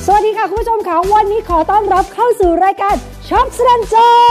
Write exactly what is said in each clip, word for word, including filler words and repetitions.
สวัสดีค่ะคุณผู้ชมค่ะวันนี้ขอต้อนรับเข้าสู่รายการช็อปสนันจอ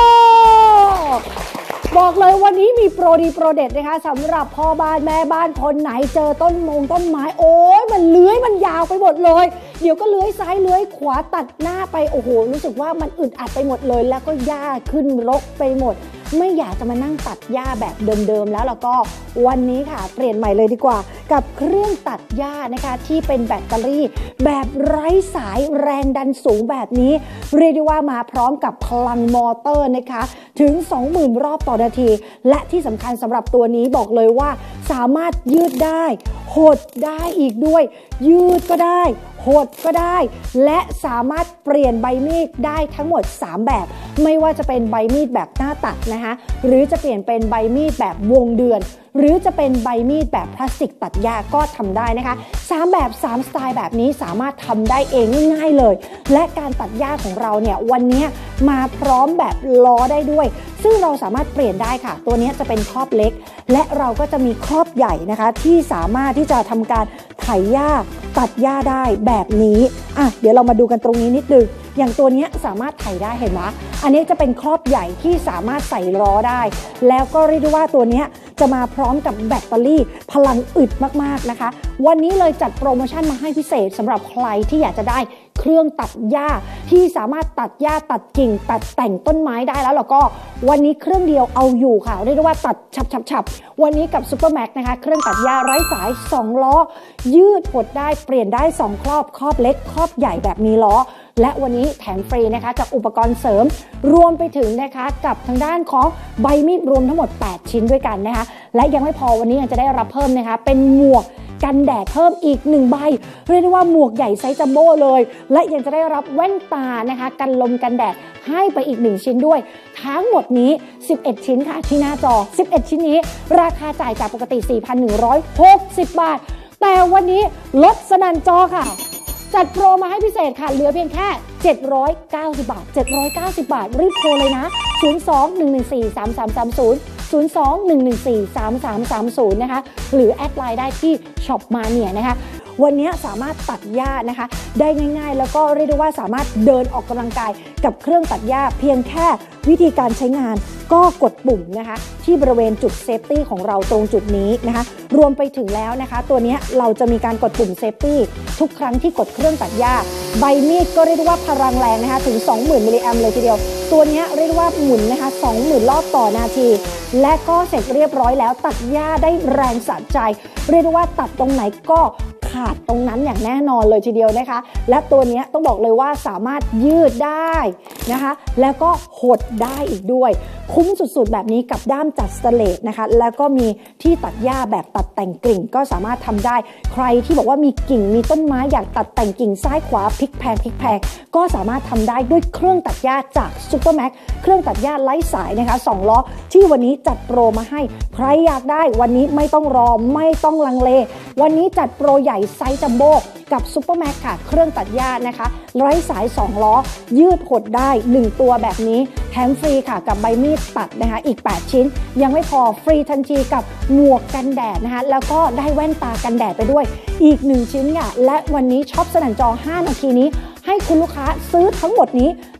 บอกเลยวันนี้มีโปรดีโปรเด็ดนะคะสำหรับพ่อบ้านแม่บ้านคนไหนเจอต้นมงต้นไม้โอ้ยมันเลื้อยมันยาวไปหมดเลยเดี๋ยวก็เลื้อยซ้ายเลื้อยขวาตัดหน้าไปโอ้โหรู้สึกว่ามันอึดอัดไปหมดเลยแล้วก็หญ้าขึ้นรกไปหมดไม่อยากจะมานั่งตัดหญ้าแบบเดิมๆแล้วแล้วก็วันนี้ค่ะเปลี่ยนใหม่เลยดีกว่ากับเครื่องตัดหญ้านะคะที่เป็นแบตเตอรี่แบบไร้สายแรงดันสูงแบบนี้เรียกได้ว่ามาพร้อมกับพลังมอเตอร์นะคะถึง สองหมื่น รอบต่อนาทีและที่สำคัญสำหรับตัวนี้บอกเลยว่าสามารถยืดได้หดได้อีกด้วยยืดก็ได้หดก็ได้และสามารถเปลี่ยนใบมีดได้ทั้งหมดสามแบบไม่ว่าจะเป็นใบมีดแบบหน้าตัดนะคะหรือจะเปลี่ยนเป็นใบมีดแบบวงเดือนหรือจะเป็นใบมีดแบบพลาสติกตัดหญ้าก็ทำได้นะคะสามแบบสามสไตล์แบบนี้สามารถทำได้เองง่ายๆเลยและการตัดหญ้าของเราเนี่ยวันนี้มาพร้อมแบบล้อได้ด้วยซึ่งเราสามารถเปลี่ยนได้ค่ะตัวนี้จะเป็นครอบเล็กและเราก็จะมีครอบใหญ่นะคะที่สามารถที่จะทำการไถหญ้าตัดหญ้าได้แบบนี้อ่ะเดี๋ยวเรามาดูกันตรงนี้นิดนึงอย่างตัวนี้สามารถไถได้เห็นไหมอันนี้จะเป็นครอบใหญ่ที่สามารถใส่ล้อได้แล้วก็เรียกได้ว่าตัวนี้จะมาพร้อมกับแบตเตอรี่พลังอึดมากๆนะคะวันนี้เลยจัดโปรโมชั่นมาให้พิเศษสำหรับใครที่อยากจะได้เครื่องตัดหญ้าที่สามารถตัดหญ้าตัดกิ่งตัดแต่งต้นไม้ได้แล้วแล้วก็วันนี้เครื่องเดียวเอาอยู่ค่ะเรียกได้ว่าตัดฉับๆๆวันนี้กับซุปเปอร์แม็กนะคะเครื่องตัดหญ้าไร้สายสองล้อยืดหดได้เปลี่ยนได้สองครอบครอบเล็กครอบใหญ่แบบมีล้อและวันนี้แถมฟรีนะคะกับอุปกรณ์เสริมรวมไปถึงนะคะกับทางด้านของใบมีดรวมทั้งหมดแปดชิ้นด้วยกันนะคะและยังไม่พอวันนี้ยังจะได้รับเพิ่มนะคะเป็นหมวกกันแดดเพิ่มอีกหนึ่งใบเรียกได้ว่าหมวกใหญ่ไซส์จัมโบ้เลยและยังจะได้รับแว่นตานะคะกันลมกันแดดให้ไปอีกหนึ่งชิ้นด้วยทั้งหมดนี้สิบเอ็ดชิ้นค่ะที่หน้าจอสิบเอ็ดชิ้นนี้ราคาจ่ายจากปกติ สี่พันหนึ่งร้อยหกสิบ บาทแต่วันนี้ลดสนั่นจอค่ะจัดโปรมาให้พิเศษค่ะเหลือเพียงแค่เจ็ดร้อยเก้าสิบบาทเจ็ดร้อยเก้าสิบบาทรีบโทรเลยนะศูนย์ สอง หนึ่ง หนึ่ง สี่ สาม สาม สาม ศูนย์ ศูนย์ สอง หนึ่ง หนึ่ง สี่ สาม สาม สาม ศูนย์นะคะหรือแอดไลน์ได้ที่ช็อปมาเนี่ยนะคะวันนี้สามารถตัดหญ้านะคะได้ง่ายๆแล้วก็เรียกได้ว่าสามารถเดินออกกำลังกายกับเครื่องตัดหญ้าเพียงแค่วิธีการใช้งานก็กดปุ่มนะคะที่บริเวณจุดเซฟตี้ของเราตรงจุดนี้นะคะรวมไปถึงแล้วนะคะตัวนี้เราจะมีการกดปุ่มเซฟตี้ทุกครั้งที่กดเครื่องตัดหญ้าใบมีดก็เรียกได้ว่าพลังแรงนะคะถึง สองหมื่น มิลลิแอมป์เลยทีเดียวตัวนี้เรียกว่าหมุนนะคะ สองหมื่น รอบต่อนาทีและก็เสร็จเรียบร้อยแล้วตัดหญ้าได้แรงสะใจเรียกได้ว่าตัดตรงไหนก็ขาดตรงนั้นอย่างแน่นอนเลยทีเดียวนะคะและตัวนี้ต้องบอกเลยว่าสามารถยืดได้นะคะแล้วก็หดได้อีกด้วยคุ้มสุดๆแบบนี้กับด้ามจัดสเตนเลสนะคะแล้วก็มีที่ตัดหญ้าแบบตัดแต่งกิ่งก็สามารถทำได้ใครที่บอกว่ามีกิ่งมีต้นไม้อยากตัดแต่งกิ่งซ้ายขวาพลิกแพงพลิกแพงก็สามารถทำได้ด้วยเครื่องตัดหญ้าจากซุปเปอร์แม็กเครื่องตัดหญ้าไร้สายนะคะสองล้อที่วันนี้จัดโปรมาให้ใครอยากได้วันนี้ไม่ต้องรอไม่ต้องลังเลวันนี้จัดโปรใหญ่ไซส์จัมโบ้กับซุปเปอร์แม็กค่ะเครื่องตัดหญ้านะคะไร้สายสองล้อยืดหดได้หนึ่งตัวแบบนี้แถมฟรีค่ะกับใบมีดตัดนะคะอีกแปดชิ้นยังไม่พอฟรีทันทีกับหมวกกันแดดนะคะแล้วก็ได้แว่นตากันแดดไปด้วยอีกหนึ่งชิ้นค่ะและวันนี้ช็อปสนั่นจอห้านาทีนี้ให้คุณลูกค้าซื้อทั้งหมดนี้